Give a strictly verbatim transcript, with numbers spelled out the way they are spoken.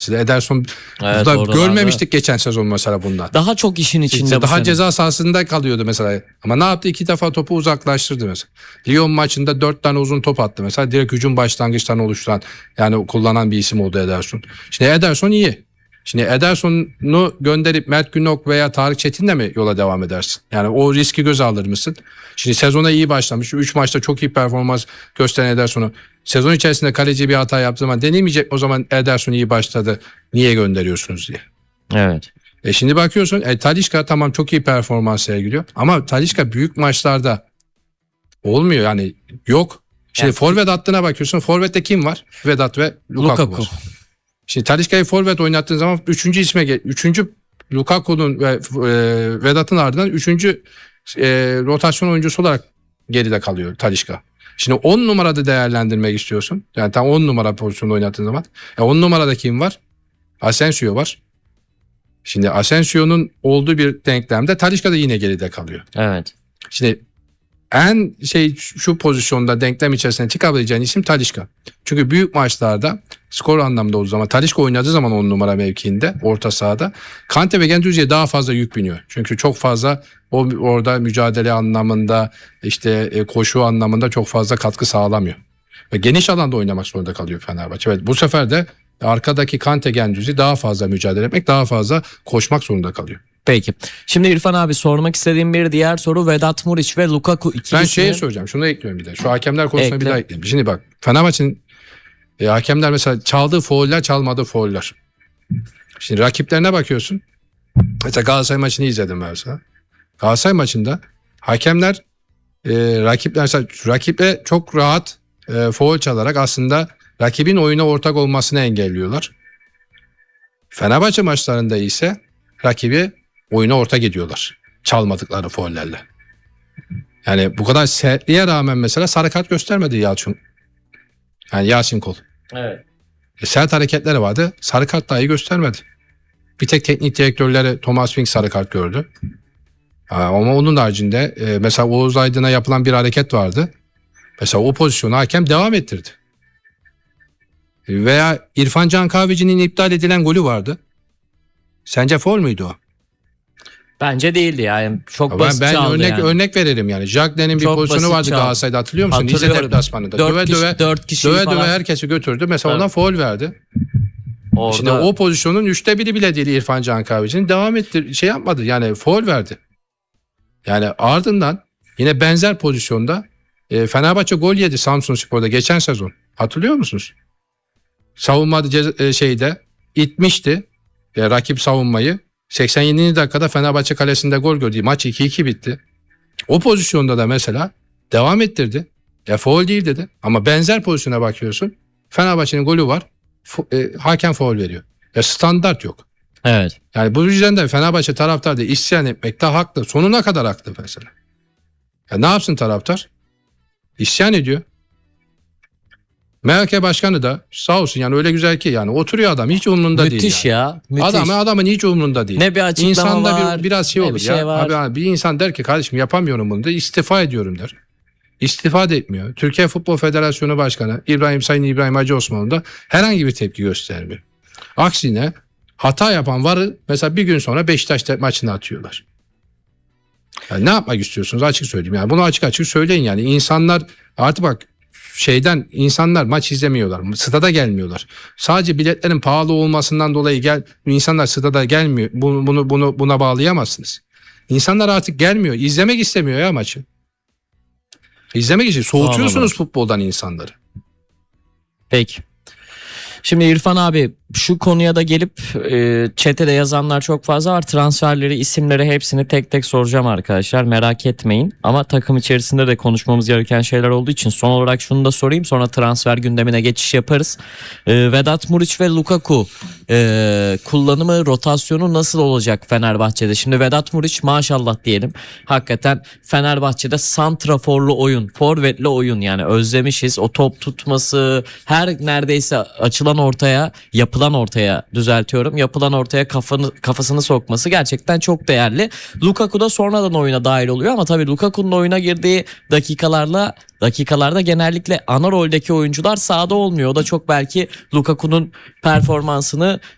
açısı. Ederson Evet, da oralarda görmemiştik geçen sezon mesela bundan. Daha çok işin içinde İşte bu daha sene. ceza sahasında kalıyordu mesela. Ama ne yaptı? İki defa topu uzaklaştırdı mesela. Lyon maçında dört tane uzun top attı mesela. Direkt hücum başlangıçlarını oluşturan, yani kullanan bir isim oldu Ederson. Şimdi Ederson iyi. Şimdi Ederson'u gönderip Mert Günok veya Tarık Çetin'le mi yola devam edersin? Yani o riski göze alır mısın? Şimdi sezona iyi başlamış. üç maçta çok iyi performans gösteren Ederson'u sezon içerisinde kaleci bir hata yaptığı zaman deneyemeyecek, o zaman Ederson iyi başladı, niye gönderiyorsunuz diye. Evet. E şimdi bakıyorsun e, Talisca tamam çok iyi performans sergiliyor ama Talisca büyük maçlarda olmuyor yani, yok. Şimdi Yani- forvet hattına bakıyorsun, forvette kim var? Vedat ve Lukaku, Lukaku. var. Şimdi Talisca'yı forvet oynattığın zaman üçüncü isme gel. Üçüncü Lukaku'nun ve e, Vedat'ın ardından üçüncü e, rotasyon oyuncusu olarak geride kalıyor Talisca. Şimdi on numarada değerlendirmek istiyorsun. Yani tam on numara pozisyonda oynattığın zaman. E, on numarada kim var? Asensio var. Şimdi Asensio'nun olduğu bir denklemde Talisca da yine geride kalıyor. Evet. Şimdi en şey şu pozisyonda denklem içerisinde çıkabileceğin isim Talisca. Çünkü büyük maçlarda skor anlamda olduğu zaman Talisca oynadığı zaman on numara mevkiinde orta sahada Kante ve Guendouzi'ye daha fazla yük biniyor. Çünkü çok fazla o orada mücadele anlamında, işte koşu anlamında çok fazla katkı sağlamıyor. Ve geniş alanda oynamak zorunda kalıyor Fenerbahçe. Evet, bu sefer de arkadaki Kante, Guendouzi daha fazla mücadele etmek, daha fazla koşmak zorunda kalıyor. Peki. Şimdi İrfan abi, sormak istediğim bir diğer soru Vedat Muriç ve Lukaku ikilisini. Ben şeye soracağım. Şunu ekliyorum bir de. Şu hakemler konusuna Ekle. bir daha ekleyeyim. Şimdi bak, Fenerbahçe'nin e, hakemler mesela çaldığı fauller, çalmadığı fauller. Şimdi rakiplerine bakıyorsun. Mesela Galatasaray maçını izledim ben mesela. Galatasaray maçında hakemler e, rakipler mesela rakiple çok rahat e, faul çalarak aslında rakibin oyuna ortak olmasını engelliyorlar. Fenerbahçe maçlarında ise rakibi oyuna ortak ediyorlar çalmadıkları faullerle. Yani bu kadar sertliğe rağmen mesela sarı kart göstermedi Yalçın. Yani Yasin Kol. Evet. E, sert hareketleri vardı. Sarı kart dahi göstermedi. Bir tek teknik direktörleri Thomas Fink sarı kart gördü. Ha, ama onun haricinde e, mesela Oğuz Aydın'a yapılan bir hareket vardı. Mesela o pozisyonu hakem devam ettirdi. E, veya İrfan Can Kahveci'nin iptal edilen golü vardı. Sence faul müydü o? Bence değildi yani. Çok Ben, basit ben çaldı örnek yani. örnek verelim yani. Jagden'in bir Çok pozisyonu basit vardı çaldı. Galatasaray'da, hatırlıyor musun? Rize Hatırlıyorum. deplasmanında. Dört Döve kişi- döve dört kişi döve falan. döve herkesi götürdü. Mesela Evet. ona faul verdi. Orada... Şimdi o pozisyonun üçte biri bile değil İrfan Can Kahveci'nin, devam etti, şey yapmadı yani, faul verdi. Yani ardından yine benzer pozisyonda e, Fenerbahçe gol yedi Samsunspor'da geçen sezon. Hatırlıyor musunuz? Savunma ceza- e, şeyde itmişti e, rakip savunmayı. seksen yedinci dakikada Fenerbahçe kalesinde gol gördü. Maç iki iki bitti. O pozisyonda da mesela devam ettirdi. Ya faul değil dedi. Ama benzer pozisyona bakıyorsun. Fenerbahçe'nin golü var. F- e, hakem faul veriyor. Ya standart yok. Evet. Yani bu yüzden de Fenerbahçe taraftarı da isyan etmekte haklı. Sonuna kadar haklı mesela. Ya ne yapsın taraftar? İsyan ediyor. M H K Başkanı da sağ olsun yani, öyle güzel ki yani oturuyor adam, hiç umrunda değil. Müthiş yani. ya. Müthiş. Adamın, adamın hiç umrunda değil. Ne bir açıklama İnsanda var, bir, biraz şey ne olur bir şey ya. var. Abi, abi, bir insan der ki kardeşim yapamıyorum bunu da, istifa ediyorum der. İstifa da etmiyor. Türkiye Futbol Federasyonu Başkanı İbrahim Sayın İbrahim Hacı Osmanlı da herhangi bir tepki göstermiyor. Aksine hata yapan varı mesela bir gün sonra Beşiktaş maçına atıyorlar. Yani ne yapmak istiyorsunuz, açık söyleyeyim yani, bunu açık açık söyleyin yani. İnsanlar artık bak, şeyden insanlar maç izlemiyorlar, stada gelmiyorlar. Sadece biletlerin pahalı olmasından dolayı gel insanlar stada gelmiyor. Bunu bunu bunu buna bağlayamazsınız. İnsanlar artık gelmiyor, izlemek istemiyor ya maçı. İzlemek için soğutuyorsunuz futboldan insanları. Peki. Şimdi İrfan abi, şu konuya da gelip e, chat'e yazanlar çok fazla var. Transferleri, isimleri hepsini tek tek soracağım arkadaşlar. Merak etmeyin. Ama takım içerisinde de konuşmamız gereken şeyler olduğu için son olarak şunu da sorayım. Sonra transfer gündemine geçiş yaparız. E, Vedat Muriç ve Lukaku e, kullanımı, rotasyonu nasıl olacak Fenerbahçe'de? Şimdi Vedat Muriç maşallah diyelim. Hakikaten Fenerbahçe'de santraforlu oyun, forvetli oyun, yani özlemişiz. O top tutması, her neredeyse açılan ortaya, yapılan ortaya düzeltiyorum. Yapılan ortaya kafanı, kafasını sokması gerçekten çok değerli. Lukaku da sonradan oyuna dahil oluyor ama tabii Lukaku'nun oyuna girdiği dakikalarla dakikalarda genellikle ana roldeki oyuncular sahada olmuyor. O da çok belki Lukaku'nun performansını